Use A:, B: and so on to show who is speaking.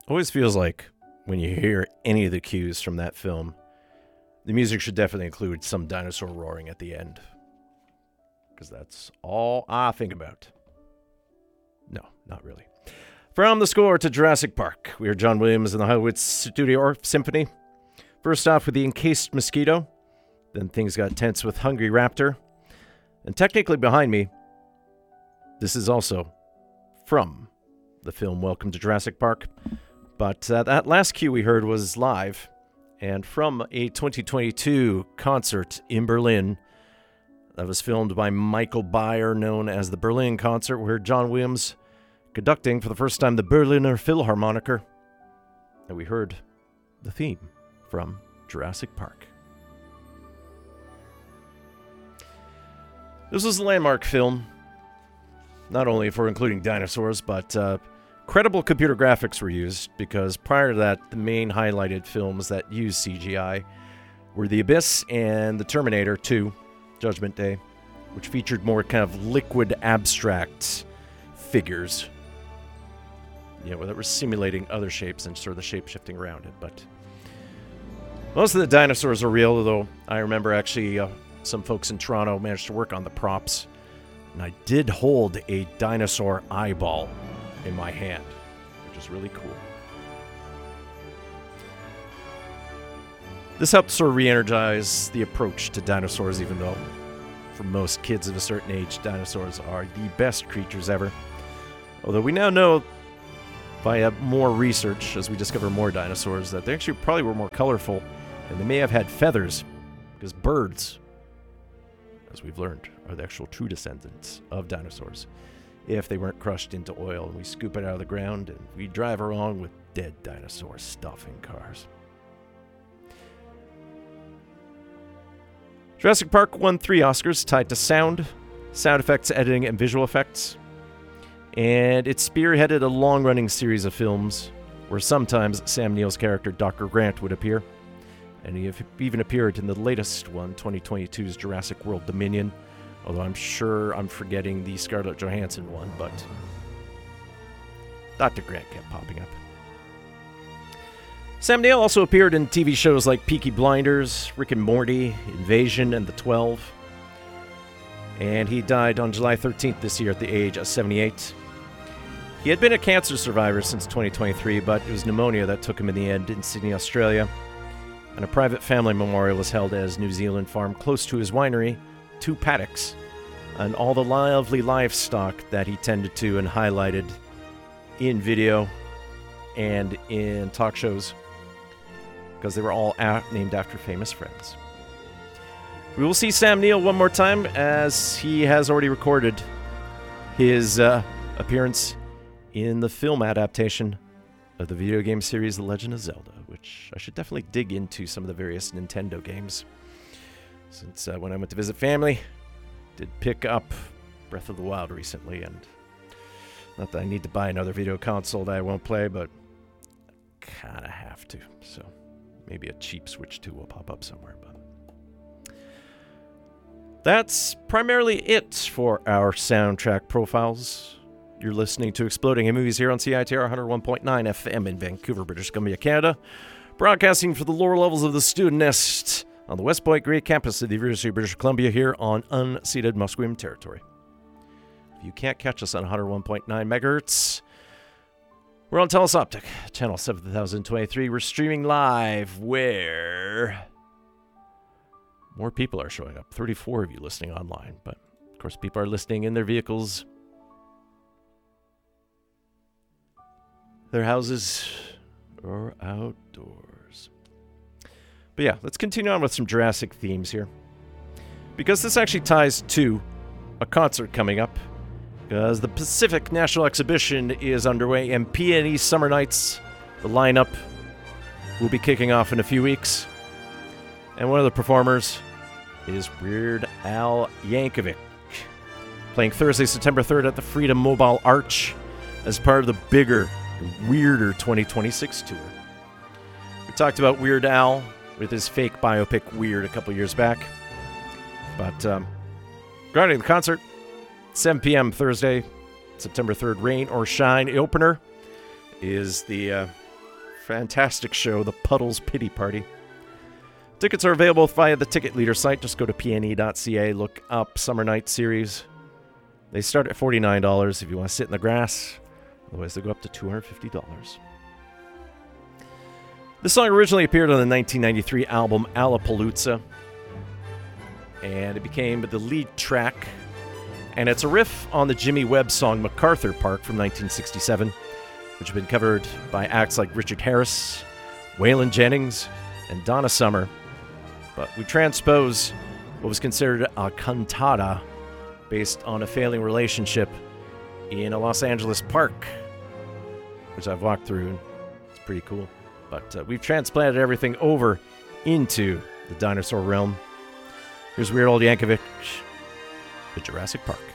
A: Always feels like when you hear any of the cues from that film, the music should definitely include some dinosaur roaring at the end. Because that's all I think about. No, not really. From the score to Jurassic Park, we are John Williams and the Hollywood Studio Symphony. First off with the Encased Mosquito. Then things got tense with Hungry Raptor. And technically behind me, this is also from the film Welcome to Jurassic Park. But that last cue we heard was live and from a 2022 concert in Berlin that was filmed by Michael Bayer, known as the Berlin Concert, where John Williams conducting for the first time the Berliner Philharmoniker. And we heard the theme from Jurassic Park. This was a landmark film, not only for including dinosaurs, but credible computer graphics were used, because prior to that, the main highlighted films that used CGI were The Abyss and The Terminator 2, Judgment Day, which featured more kind of liquid abstract figures, that were simulating other shapes and sort of the shape shifting around it. But most of the dinosaurs are real, although I remember actually some folks in Toronto managed to work on the props, and I did hold a dinosaur eyeball in my hand, which is really cool. This helped sort of re-energize the approach to dinosaurs, even though for most kids of a certain age, dinosaurs are the best creatures ever. Although we now know via more research, as we discover more dinosaurs, that they actually probably were more colorful, and they may have had feathers, because birds, as we've learned, are the actual true descendants of dinosaurs, if they weren't crushed into oil and we scoop it out of the ground and we drive around with dead dinosaur stuff in cars. Jurassic Park won 3 Oscars tied to sound effects, editing, and visual effects. And it spearheaded a long-running series of films where sometimes Sam Neill's character, Dr. Grant, would appear. And he even appeared in the latest one, 2022's Jurassic World Dominion, although I'm sure I'm forgetting the Scarlett Johansson one, but Dr. Grant kept popping up. Sam Neill also appeared in TV shows like Peaky Blinders, Rick and Morty, Invasion, and The 12. And he died on July 13th this year at the age of 78. He had been a cancer survivor since 2023, but it was pneumonia that took him in the end in Sydney, Australia. And a private family memorial was held at his New Zealand farm close to his winery, 2 paddocks, and all the lovely livestock that he tended to and highlighted in video and in talk shows, because they were all named after famous friends. We will see Sam Neill one more time, as he has already recorded his appearance in the film adaptation of the video game series The Legend of Zelda, which I should definitely dig into some of the various Nintendo games. Since when I went to visit family, did pick up Breath of the Wild recently, and not that I need to buy another video console that I won't play, but kind of have to. So maybe a cheap Switch 2 will pop up somewhere. But that's primarily it for our soundtrack profiles. You're listening to Exploding in Movies here on CITR 101.9 FM in Vancouver, British Columbia, Canada. Broadcasting for the lower levels of the student nest on the West Point Great Campus of the University of British Columbia here on unceded Musqueam territory. If you can't catch us on 101.9 megahertz, we're on Telus Optic, channel 7023. We're streaming live where more people are showing up. 34 of you listening online, but of course people are listening in their vehicles, their houses, or outdoors. But yeah, let's continue on with some Jurassic themes here, because this actually ties to a concert coming up, because the Pacific National Exhibition is underway, and P&E Summer Nights, the lineup, will be kicking off in a few weeks. And one of the performers is Weird Al Yankovic, playing Thursday, September 3rd at the Freedom Mobile Arch as part of the bigger, weirder 2026 tour. We talked about Weird Al with his fake biopic Weird a couple years back. But regarding the concert, 7 p.m. Thursday, September 3rd, Rain or Shine. The opener is the fantastic show, The Puddles Pity Party. Tickets are available via the Ticket Leader site. Just go to pne.ca, look up Summer Night Series. They start at $49 if you want to sit in the grass. Otherwise, they go up to $250. This song originally appeared on the 1993 album Alapalooza, and it became the lead track. And it's a riff on the Jimmy Webb song MacArthur Park from 1967, which has been covered by acts like Richard Harris, Waylon Jennings, and Donna Summer. But we transpose what was considered a cantata based on a failing relationship in a Los Angeles park, which I've walked through, and it's pretty cool. But we've transplanted everything over into the dinosaur realm. Here's Weird Al Yankovic, The Jurassic Park.